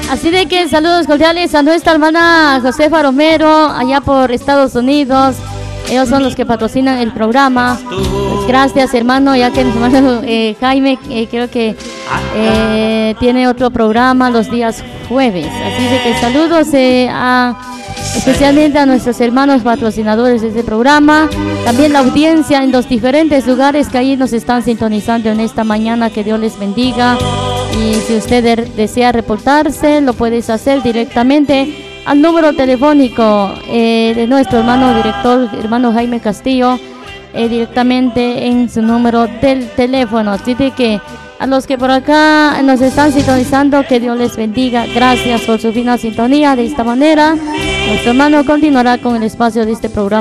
Así de que saludos cordiales a nuestra hermana Josefa Romero, allá por Estados Unidos. Ellos son los que patrocinan el programa. Pues gracias, hermano, ya que mi hermano Jaime creo que tiene otro programa los días jueves. Así de que saludos especialmente a nuestros hermanos patrocinadores de este programa. También la audiencia en los diferentes lugares que ahí nos están sintonizando en esta mañana. Que Dios les bendiga. Y si usted desea reportarse, lo puedes hacer directamente al número telefónico de nuestro hermano director, hermano Jaime Castillo, directamente en su número del teléfono. Así de que a los que por acá nos están sintonizando, que Dios les bendiga. Gracias por su fina sintonía. De esta manera, nuestro hermano continuará con el espacio de este programa.